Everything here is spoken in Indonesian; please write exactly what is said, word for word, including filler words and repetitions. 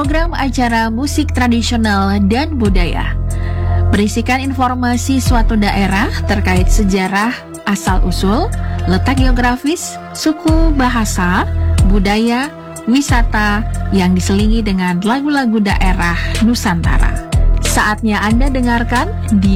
program acara musik tradisional dan budaya. Berisikan informasi suatu daerah terkait sejarah, asal-usul, letak geografis, suku, bahasa, budaya, wisata yang diselingi dengan lagu-lagu daerah Nusantara. Saatnya Anda dengarkan di